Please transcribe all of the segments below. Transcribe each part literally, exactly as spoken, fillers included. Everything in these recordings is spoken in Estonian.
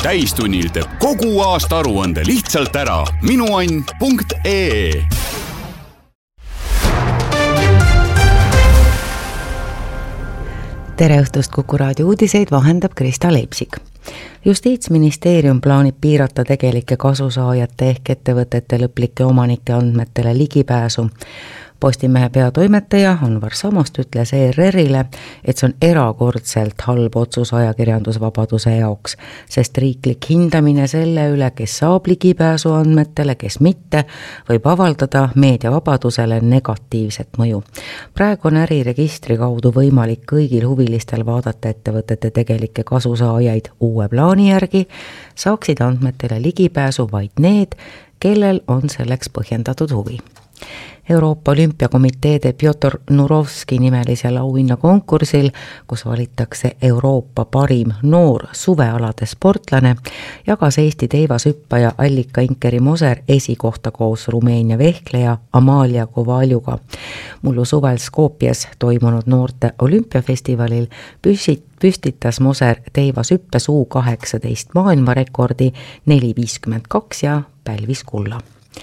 täistunnil teeb kogu aasta aruande lihtsalt ära. minuann punkt ee. Tere õhtust, Kuku raadio uudiseid vahendab Krista Leipsik. Justiitsministeerium plaanib piirata tegelike kasusaajate ehk ettevõtete lõplike omanike andmetele ligipääsu. Postimehe peatoimetaja Anvar Samost ütles E R R-ile, et see on erakordselt halb otsus ajakirjandusvabaduse jaoks, sest riiklik hindamine selle üle, kes saab ligipääsu andmetele, kes mitte, võib avaldada meediavabadusele negatiivset mõju. Praegu on äriregistri kaudu võimalik kõigil huvilistel vaadata ettevõtete tegelikke kasusaajaid. Uue plaani järgi saaksid andmetele ligipääsu vaid need, kellel on selleks põhjendatud huvi. Euroopa Olümpiakomitee teeb Pjotr Nurovski nimelisel auhinna konkursil, kus valitakse Euroopa parim noor suvealade sportlane, jagas Eesti teivashüppaja Allika Inkeri Moser esikohta koos Rumeenia vehkleja Amalia Kovaljuga. Mullu suvel Skopjes toimunud noorte olümpiafestivalil püsit püstitas Moser teivashüppes U kaheksateist maailmarekordi neli viiskümmend kaks ja pälvis kulla.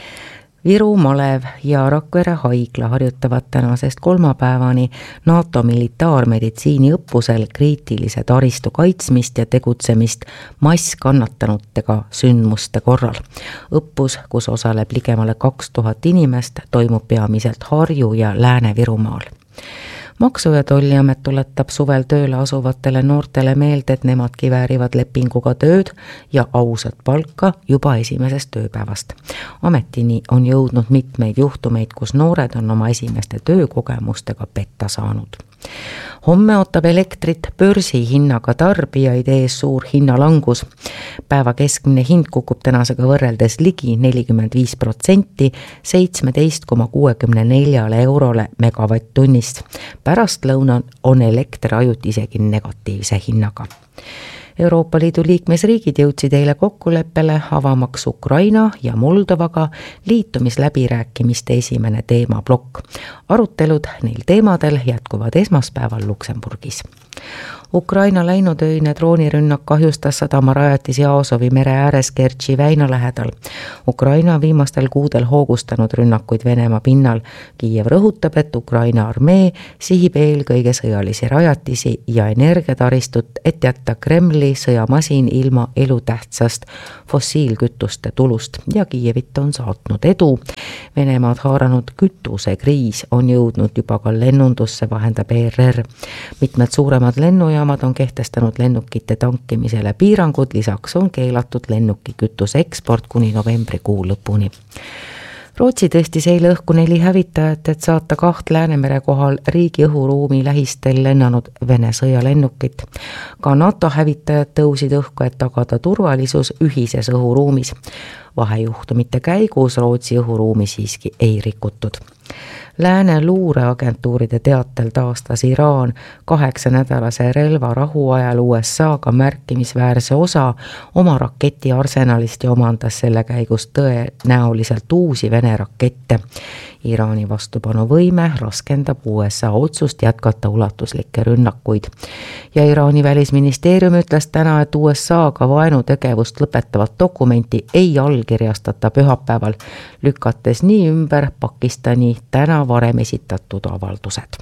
Viru, Malev ja Rakvere haigla harjutavad tänasest kolmapäevani NATO militaarmeditsiini õppusel kriitilise taristu kaitsmist ja tegutsemist masskannatanutega sündmuste korral. Õppus, kus osaleb ligemale kaks tuhat inimest, toimub peamiselt Harju- ja Lääne-Virumaal. Maksu- ja Tolliamet tuletab suvel tööle asuvatele noortele meelde, et nemadki väärivad lepinguga tööd ja ausat palka juba esimesest tööpäevast. Ametini on jõudnud mitmeid juhtumeid, kus noored on oma esimeste töökogemustega petta saanud. Homme ootab elektrit börsihinnaga tarbijaid ees suur hinnalangus. Päeva keskmine hind kukub tänasega võrreldes ligi nelikümmend viis protsenti seitseteist koma kuuekümne neljale eurole megavatt-tunnist. Pärast lõuna on elekter ajuti isegi negatiivse hinnaga. Euroopa Liidu liikmesriigid jõudsid eile kokkuleppele avamaks Ukraina ja Moldovaga liitumisläbirääkimiste esimene teemablokk. Arutelud neil teemadel jätkuvad esmaspäeval Luksemburgis. Ukraina läinutöine droonirünnak kahjustas sadamarajatisi Aasovi mere ääres Kertši väina lähedal. Ukraina on viimastel kuudel hoogustanud rünnakuid Venemaa pinnal. Kiiev rõhutab, et Ukraina armee sihib eelkõige sõjalisi rajatisi ja energiataristut, et jätta Kremli sõjamasin ilma elutähtsast fossiilkütuste tulust ja Kiievit on saatnud edu. Venemaad haaranud kütusekriis on jõudnud juba ka lennundusse, vahendab E R R. Mitmed suuremad lennujaamad on kehtestanud lennukite tankimisele piirangud, lisaks on keelatud lennukikütuse eksport kuni novembrikuu lõpuni. Rootsi tõstis eile õhku neli hävitajat, et saata kaht Läänemere kohal riigi õhuruumi lähistel lennanud Vene sõjalennukit. Ka NATO hävitajad tõusid õhku, et tagada turvalisus ühises õhuruumis. Vahejuhtumite käigus Rootsi õhuruumi siiski ei rikutud. Lääne luureagentuuride teatel taastas Iraan kaheksa nädalase relva rahuajal U S A-ga märkimisväärse osa oma raketiarsenalist ja omandas selle käigus tõenäoliselt uusi Vene rakette. Iraani vastupanuvõime raskendab U S A otsust jätkata ulatuslikke rünnakuid. Ja Iraani välisministeerium ütles täna, et U S A-ga vaenutegevust lõpetavat dokumenti ei allkirjastata pühapäeval, lükates nii ümber Pakistani täna varem esitatud avaldused.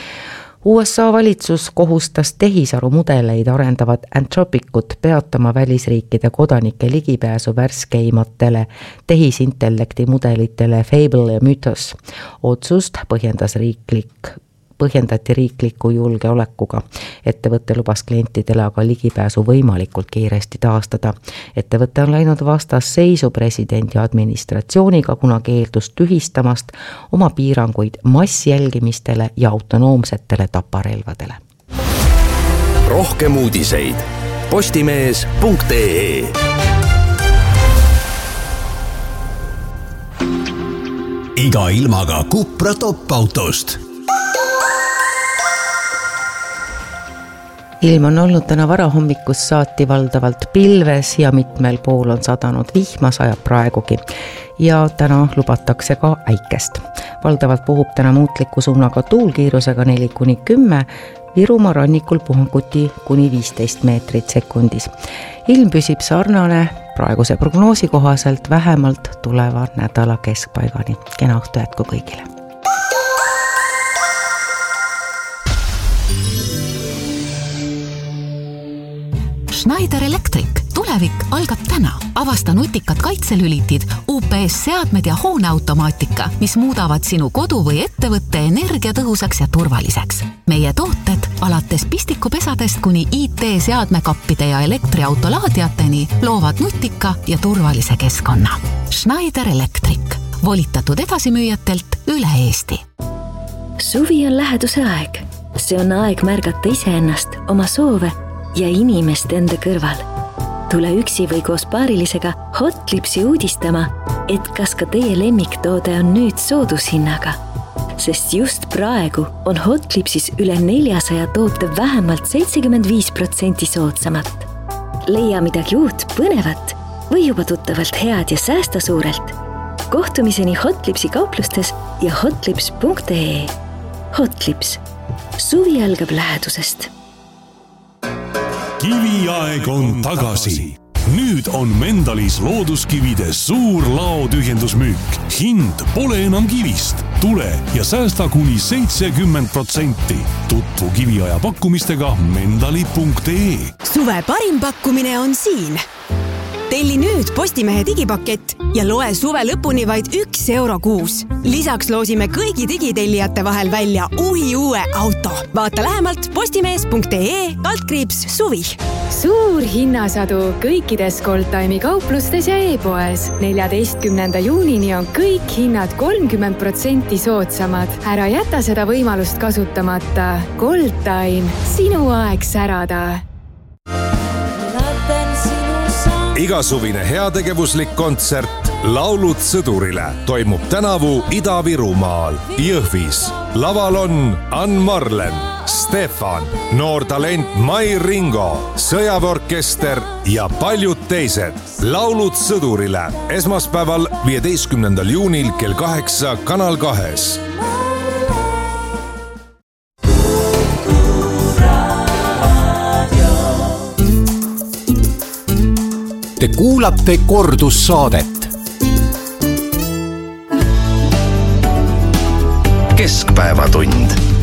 U S A valitsus kohustas tehisarumudeleid arendavat Anthropicut peatama välisriikide kodanike ligipääsu värskeimatele tehisintellekti mudelitele Fable ja Mythos. Otsust põhjendas riiklik põhjendati riikliku julgeolekuga. Ettevõtte lubas klientidele aga ligipääsu võimalikult kiiresti taastada. Ettevõtte on läinud vastasseisu presidendi administratsiooniga, kuna keeldus tühistamast oma piiranguid massjälgimistele ja autonoomsetele taparelvadele. Rohkem uudiseid postimees punkt ee. Iga ilmaga Cupra top-autost. Ilm on olnud täna varahommikus saati valdavalt pilves ja mitmel pool on sadanud vihma, sajab praegugi. Ja täna lubatakse ka äikest. Valdavalt puhub täna muutliku suunaga tuulkiirusega neli kuni kümme, Virumaa rannikul puhanguti kuni viisteist meetrit sekundis. Ilm püsib sarnane praeguse prognoosi kohaselt vähemalt tuleva nädala keskpaigani. Kena õhtu jätku kõigile. Schneider Electric. Tulevik algab täna. Avasta nutikad kaitselülitid, U P S-seadmed ja hooneautomaatika, mis muudavad sinu kodu või ettevõtte energiatõhusaks ja turvaliseks. Meie tooted alates pistikupesadest kuni I T-seadmekappide ja elektriautolaadiateni loovad nutika ja turvalise keskkonna. Schneider Electric. Volitatud edasimüüjatelt üle Eesti. Suvi on läheduse aeg. See on aeg märgata iseennast, oma soove ja inimest enda kõrval. Tule üksi või koos paarilisega Hotlipsi uudistama, et kas ka teie lemmiktoode on nüüd soodushinnaga. Sest just praegu on Hotlipsis üle neljasaja toote vähemalt seitsekümmend viis protsenti soodsamat. Leia midagi uut, põnevat või juba tuttavalt head ja säästa suurelt. Kohtumiseni Hotlipsi kauplustes ja hotlips punkt ee. Hotlips. Suvi algab lähedusest. Kiviaeg on tagasi. Nüüd on Mendalis looduskivide suur laotühjendusmüük. Hind pole enam kivist. Tule ja säästa kuni seitsekümmend protsenti. Tutvu kiviaja pakkumistega mendali punkt ee. Suve parim pakkumine on siin. Telli nüüd Postimehe digipakett ja loe suve lõpuni vaid üks euro kuus. Lisaks loosime kõigi digitellijate vahel välja uhi uue auto. Vaata lähemalt postimees punkt ee kaldkriips suvi. Suur hinnasadu kõikides Goldtime'i kauplustes ja e-poes. neljateistkümnenda juunini on kõik hinnad kolmkümmend protsenti soodsamad. Ära jäta seda võimalust kasutamata. Goldtime, sinu aeg särada. Igasuvine heategevuslik kontsert Laulud sõdurile toimub tänavu Ida-Virumaal, Jõhvis. Laval on Ann Marlen, Stefan, noor talent Mai Ringo, sõjaväeorkester ja paljud teised. Laulud sõdurile esmaspäeval viieteistkümnendal juunil kell kaheksa Kanal kahes. Te kuulate kordussaadet. Keskpäevatund.